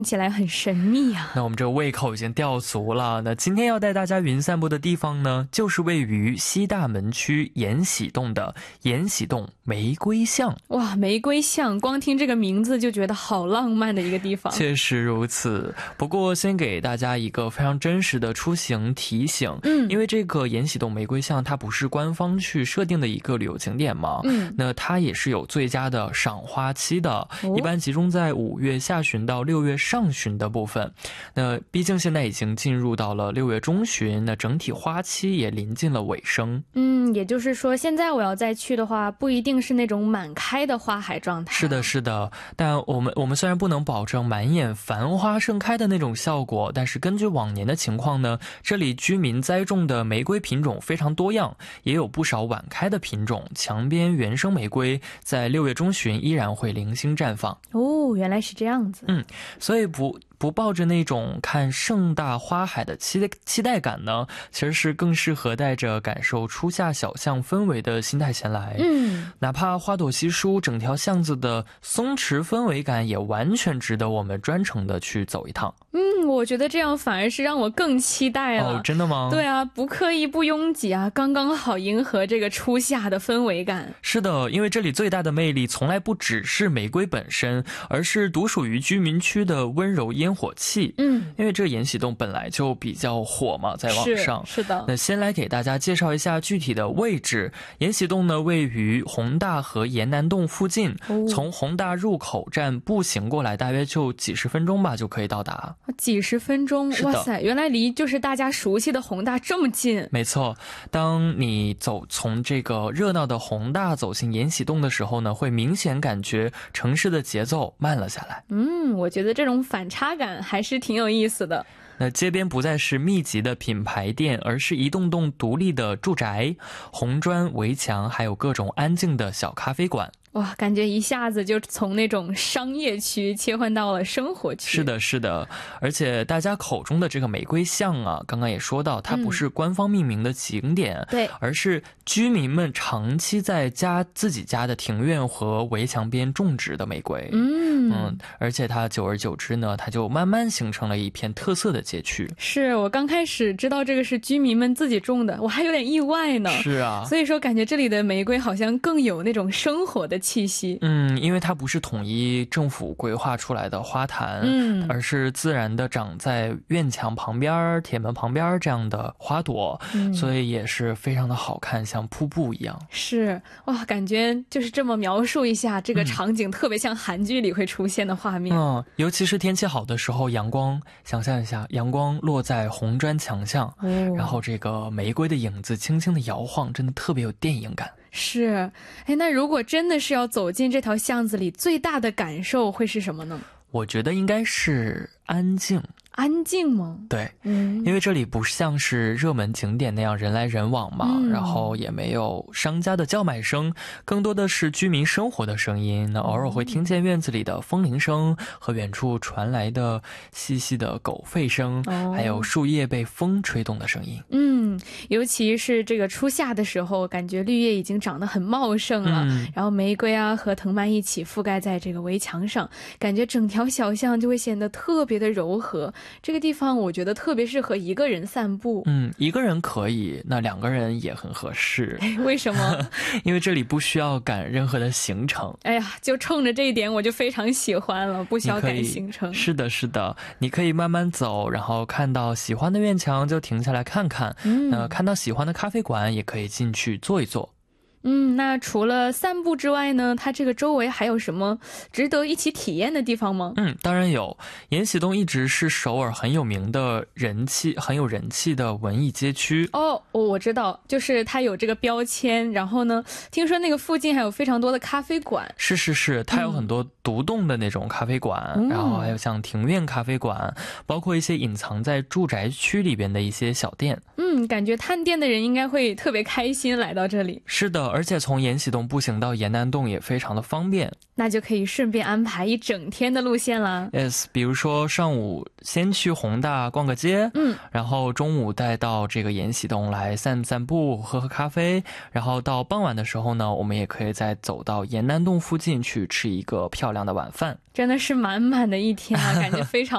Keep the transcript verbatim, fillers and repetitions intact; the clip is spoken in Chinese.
起来很神秘啊。 那我们这个胃口已经吊足了。那今天要带大家云散步的地方呢，就是位于西大门区延禧洞的延禧洞玫瑰巷。 哇，玫瑰巷，光听这个名字就觉得好浪漫的一个地方。 确实如此。不过先给大家一个非常真实的出行提醒，嗯，因为这个延禧洞玫瑰巷它不是官方去设定的一个旅游景点嘛，嗯，那它也是有最佳的赏花期的，哦，一般集中在五月下旬到六月上旬的部分。那毕竟现在已经进入到了六月中旬，那整体花期也临近了尾声。 嗯，也就是说现在我要再去的话，不一定是那种满开的花海状态。 是的是的，但我们我们虽然不能保证满眼繁花盛开的那种效果，但是根据往年的情况呢，这里居民栽种的玫瑰品种非常多样，也有不少晚开的品种。墙边原生玫瑰在六月中旬依然会零星绽放。 哦，原来是这样子。 嗯，所以不不抱着那种看盛大花海的期待期待感呢，其实是更适合带着感受初夏小巷氛围的心态前来。嗯，哪怕花朵稀疏，整条巷子的松弛氛围感也完全值得我们专程的去走一趟。 嗯，我觉得这样反而是让我更期待了。 哦，真的吗？ 对啊，不刻意不拥挤啊，刚刚好迎合这个初夏的氛围感。 是的，因为这里最大的魅力从来不只是玫瑰本身，而是独属于居民区的温柔烟火气。嗯，因为这个延禧洞本来就比较火嘛，在网上。 是, 是的。 那先来给大家介绍一下具体的位置。延禧洞呢位于宏大和延南洞附近，哦，从宏大入口站步行过来大约就几十分钟吧就可以到达。 几十分钟，哇塞，原来离就是大家熟悉的宏大这么近。 没错，当你走从这个热闹的宏大走进延禧洞的时候呢，会明显感觉城市的节奏慢了下来。 嗯，我觉得这种反差感还是挺有意思的。 那街边不再是密集的品牌店，而是一栋栋独立的住宅，红砖围墙，还有各种安静的小咖啡馆。 哇，感觉一下子就从那种商业区切换到了生活区。 是的是的，而且大家口中的这个玫瑰巷啊，刚刚也说到它不是官方命名的景点，嗯，对，而是居民们长期在家自己家的庭院和围墙边种植的玫瑰。嗯嗯，而且它久而久之呢，它就慢慢形成了一片特色的街区。 是，我刚开始知道这个是居民们自己种的，我还有点意外呢。 是啊， 所以说感觉这里的玫瑰好像更有那种生活的气息。 嗯，因为它不是统一政府规划出来的花坛，嗯，而是自然的长在院墙旁边、铁门旁边这样的花朵，嗯，所以也是非常的好看，像瀑布一样。 是，哇，感觉就是这么描述一下这个场景，嗯，特别像韩剧里会出现的画面。 嗯，尤其是天气好的时候，阳光，想象一下，阳光落在红砖墙上，哦，然后这个玫瑰的影子轻轻的摇晃，真的特别有电影感。 是，哎，那如果真的是要走进这条巷子里，最大的感受会是什么呢？ 我觉得应该是安静。 安静吗？ 对，嗯，因为这里不像是热门景点那样人来人往嘛，嗯，然后也没有商家的叫卖声，更多的是居民生活的声音。那偶尔会听见院子里的风铃声和远处传来的细细的狗吠声，哦，还有树叶被风吹动的声音。 嗯，尤其是这个初夏的时候，感觉绿叶已经长得很茂盛了，嗯，然后玫瑰啊和藤蔓一起覆盖在这个围墙上，感觉整条小巷就会显得特别的柔和。这个地方我觉得特别适合一个人散步。 嗯，一个人可以，那两个人也很合适。 哎，为什么？ 因为这里不需要赶任何的行程。 哎呀，就冲着这一点我就非常喜欢了，不需要赶行程。 是的是的，你可以慢慢走，然后看到喜欢的院墙就停下来看看，嗯，呃，看到喜欢的咖啡馆也可以进去坐一坐。 嗯，那除了散步之外呢，它这个周围还有什么值得一起体验的地方吗？ 嗯，当然有。延禧洞一直是首尔很有名的人气很有人气的文艺街区。 哦，我知道，就是它有这个标签，然后呢，听说那个附近还有非常多的咖啡馆。 是是是，它有很多独栋的那种咖啡馆，嗯，然后还有像庭院咖啡馆，包括一些隐藏在住宅区里边的一些小店。 嗯，感觉探店的人应该会特别开心来到这里。 是的，而且从延禧洞步行到延南洞也非常的方便。 那就可以顺便安排一整天的路线了。 Yes， 比如说上午先去宏大逛个街，嗯，然后中午带到这个延禧洞来散散步喝喝咖啡，然后到傍晚的时候呢，我们也可以再走到延南洞附近去吃一个漂亮的晚饭。 真的是满满的一天啊，感觉非常